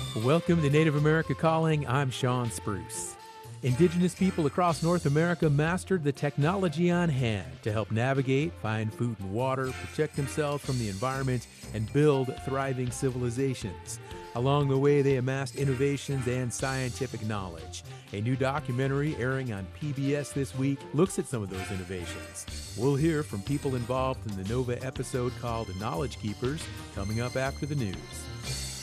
Welcome to Native America Calling. I'm Sean Spruce. Indigenous people across North America mastered the technology on hand to help navigate, find food and water, protect themselves from the environment, and build thriving civilizations. Along the way, they amassed innovations and scientific knowledge. A new documentary airing on PBS this week looks at some of those innovations. We'll hear from people involved in the Nova episode called Knowledge Keepers coming up after the news.